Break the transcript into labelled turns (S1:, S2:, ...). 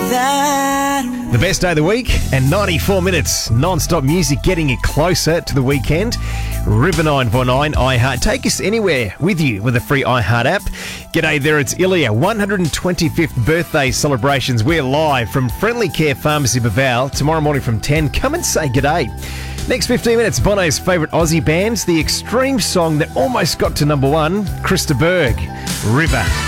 S1: The best day of the week and 94 minutes non-stop music getting you closer to the weekend. River 949 iHeart. Take us anywhere with you with a free iHeart app. G'day there, it's Ilya. 125th birthday celebrations. We're live from Friendly Care Pharmacy Baval tomorrow morning from 10. Come and say g'day. Next 15 minutes, Bono's favourite Aussie bands, the extreme song that almost got to number one, Krista Berg, River.